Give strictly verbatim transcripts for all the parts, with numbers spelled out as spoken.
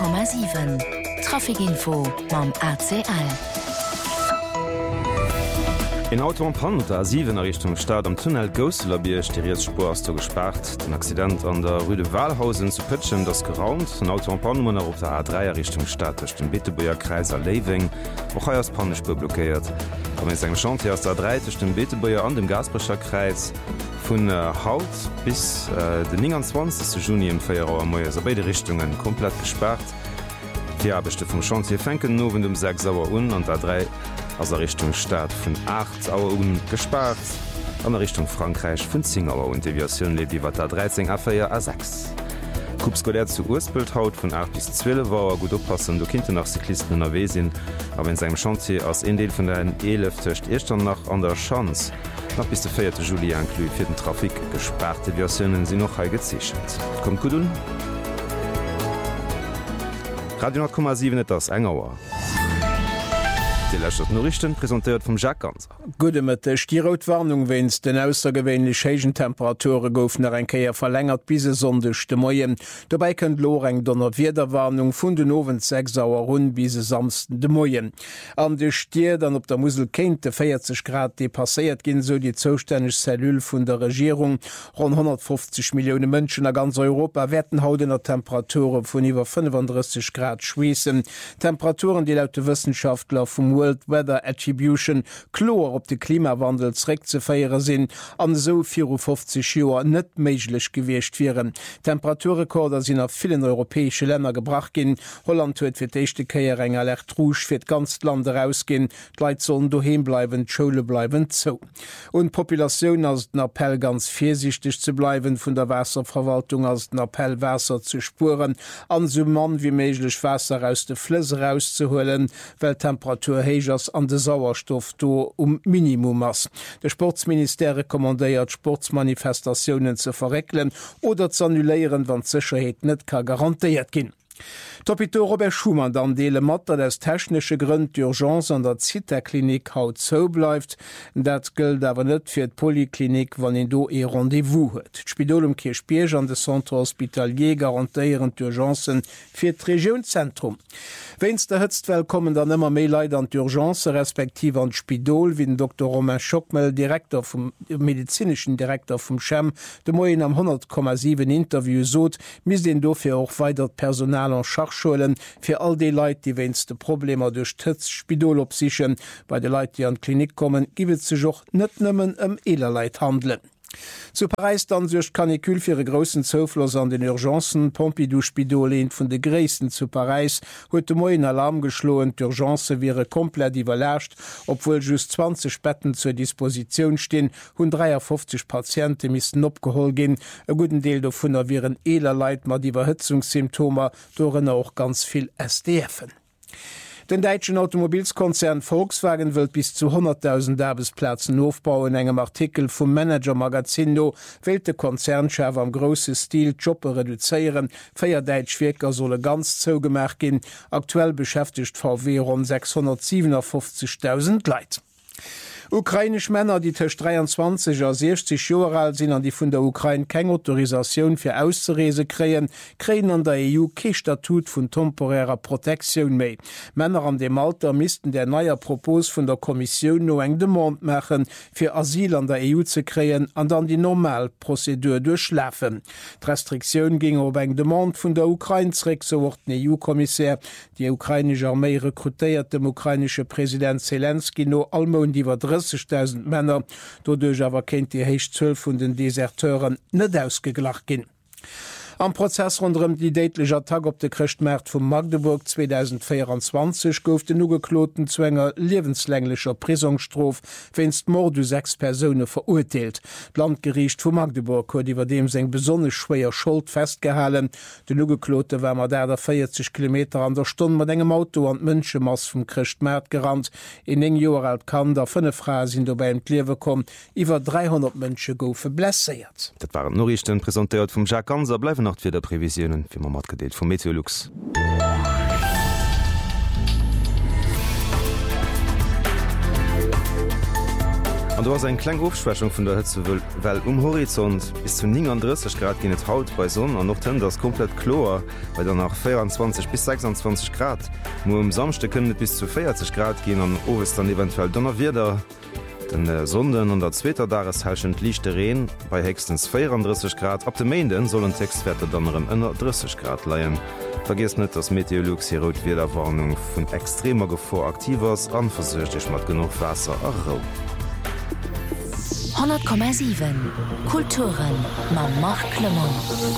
Komma sieben. Trafikinfo mam A C L. In Auto an Pan der A sieben Richtung Stadt am Tunnel Gosselbier Steriesspur ass du gespart. Den Accident an der Rue de Wahlhausen zu Pëtschen das geraumt. Den Auto an Panmannner op der A drei Richtung Stadt durch den Betebuer Kreiser Leving, och heiers Pannespur blockiert. Am en segem Chantier aus der drei durch den Betebuer an dem Gasbrecher Kreis vun äh, Haut bis äh, den neunundzwanzigsten Juni im Feierauer Moier beide Richtungen komplett gesperrt. Die Abbechte vom Chantier fenken nowen dem sechs Sauer un an der drei aus der Richtung Stadt vun acht Auer un gespart, an der Richtung Frankreich vun zehn Auer und Deviation lebt die Watter dreizehn a vier a sechs. Kupskolär zu Ursbild haut von acht bis zwölf war gut oppassen, du kindnte nach Cyklisten in Wesinn, aber in seinem Chantier aus Indel von der elf töcht Estern nach an der Chance. Nach bis der vierte Juli anklu fir den Trafik gesparte Versionen sie noch he gezichert. Kommt gut un? Radio Komma sieben ass engauer. Norrichten präsentiert vom Jacques Ganser. Gude met der Stirotwarnung wenns den aussergewöhnlich hegen Temperature goufen er enkeier verlängert bise sondech de Moien. Dabei kënnt Loreng donner Wiederwarnung vun den Owen sechs Sauer run bise samsten de Moien. An de Stier dann op der Musel kenint de vierzig Grad depasséiert ginn so die zostänneg Zellul vun der Regierung. Rund hundertfünfzig Millionen Mënschen a ganz Europa wetten hautener Temperature vun iwwer fünfunddreißig Grad schwiessen. Temperaturen, die laut de Wissenschaftler vum World Weather Attribution chlor op de Klimawandel zräg ze feiere sinn an so vierundfünfzig Joer net méiglech gewichtcht viren. Temperaturrekorder sinn a vielen europäesche Länder gebracht gin. Holland huet fir d'échte Keier eng alert rouge fir d ganz Land rausgin, Leiit sollen doheem bleiwen, Schule bleiwen zo. Und Populationun ass den Appell ganz viersichtig ze bleiwen vun der Wasserverwaltung als den Appell Wasser zu spuren, an so man wie méiglech Wasser aus de Flüsse rauszuholen, weil Temperatur Hegers an de Sauerstoff do um Minimum ass. De Sportsminister rekommandéiert Sportsmanifestationen ze verreklen oder zu annuléieren, wann d'Sicherheet net ka garantiiert ginn. Topito Robert Schumann an deele Matter des technische Grund d'Urgence an der Zitterklinik haut zo bleibt, dat gëlt awer net fir d Polyklinik, wann en do e Rendevous huet. Spidolum Kirchpiech an de Centre Hospitalier garantiieren d'Urgencen fir d Regionzentrum. Wennns der Hëtztwell kommen dann ëmmer méi Leiit an d'Urgence respektiv an Spidol, wie den Doktor Romain Schockmel, Direktor vom medizinischen Direktor vum Chem, de Moien am hundert Komma sieben Interview sot, mis den dofir auch weiter Personal an Schachschulen fir all de Leiit, die wennns de Probleme durch Tëtz Spidolopsichen bei de Leiit, die an Klinik kommen, giwet ze joch net nëmmen ëm Elerleit handelen. Zu Paris dann sech Kanikül fir e grossen Zofloss an den Urgenzen, Pompidou Spidol ent vun de Gréessten zu Paris, huet de Moien Alarm geschloen, d'Urgence wäre komplett iwwerlächt, obwohl just zwanzig Betten zur Disposition stehen, hunn dreiundfünfzig Patienten missen opgehol gin, e guten Deel davon wären Elerleit mat Iwerhëtzungssymptomer, dorenne auch ganz viel S D F en. Den deitschen Automobilskonzern Volkswagen wird bis zu hunderttausend Arbeitsplätzen aufbauen. Engem Artikel vom Manager Magazindo wählt der Konzernchef am grossen Stil Jobbe reduzieren. Vier Deitschwerker solle ganz zugemerkt gehen. Aktuell beschäftigt V W rund sechshundertsiebenundfünfzigtausend Leute. Ukrainisch Männer, die zwischen dreiundzwanzig und sechzig Jahre alt sind, an die von der Ukraine keine Autorisation für Auszurese kriegen, kriegen an der E U kein Statut von temporärer Protektion mehr. Männer an dem Alter müssten der neue Propos von der Kommission noch eng Demande machen, für Asyl an der E U zu kriegen und dann die Normalprozedur durchlaufen. Die Restriktion ging auf eng Demande von der Ukraine zurück, so wird der E U-Kommissär. Die ukrainische Armee rekrutiert dem ukrainischen Präsident Zelensky noch allmond über dreißigtausend Männer, dodurch aber kennt die heich zwölf von den Deserteuren net ausgeglacht gin. Am Prozess rund um die deitliche Attack op de Christmärt vum Magdeburg zweitausendvierundzwanzig gouf den ugekloten Zwänger lebenslänglicher Prisonstrof wennst Mord du sechs Personen verurteilt. Landgericht vu Magdeburg huet iwwer dem seg besonders schwer Schuld festgehalen. Den ugeklote wärmer der der vierzig Kilometer an der Stunde mat engem Auto an Mënschemass vum Christmärt gerannt. In eng Joer alt kann der fënne Fra sinn do beim Kliewe kom, iwwer dreihundert Mënsche goufe blessiert. Dat waren Norrichten präsentiert vum Jacques Ganser bleiwen fir der Prävisionen fir mat gedeelt vum Meteorlux. An du hast ein kleine Aufschwächung von der Hitze weil um Horizont bis zu neununddreißig Grad gehen es Haut bei Sonne und noch dann das komplett klar, weil dann nach vierundzwanzig bis sechsundzwanzig Grad. Nur am Samstag können es bis zu vierzig Grad gehen und oben ist dann eventuell Donner wieder. Den äh, Sonden und der zweiter Dareshalschend lichte Rehen bei höchstens vierunddreißig Grad. Ab dem Mänden sollen Textwerte dann um dreißig Grad leihen. Vergiss nicht, dass Meteorologs hier rot Wetterwarnung von extremer Gefahr aktiv ist und versucht dich mit genug Wasser auch. hundert Komma sieben Kulturen ma Mark Clement.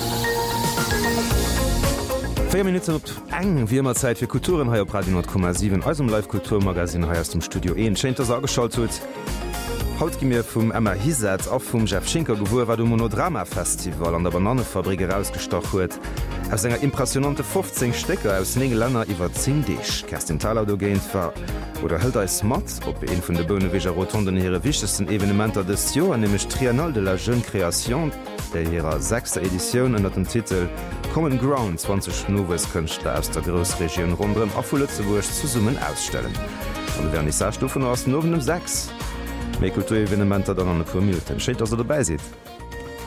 vier Minuten op eng wie immer Zeit für Kulturen hier auf Radio hundert Komma sieben aus dem Live-Kulturmagazin hier aus dem Studio eins. Schön, dass ihr angeschaltet habt. Haut gi mir vum Emma Hisatz auf vum Jeff Schinker gewur war du Monodrama-Festival an der Bananefabrik herausgestoch huet. Aus enger impressionante fünfzehn Stecker aus nege Länder iwwer zehn Dich. Kerstin Thaler do géint war oder hëlt eis mat, op een vun de Boneweger Rotonden hire wichtesten Evenementer des Joer nämlich Triennale de la Jeune Création, der ihrer sechster Edition unter dem Titel Common Ground zwanzig Noves Künstler aus der Großregion rundum auf Lützeburg zu summen ausstellen. Und werden die Saarstufen aus Noven um sechs. Mei Kulturevenementer dann an de Formilten. Schön, dass ihr dabei seid.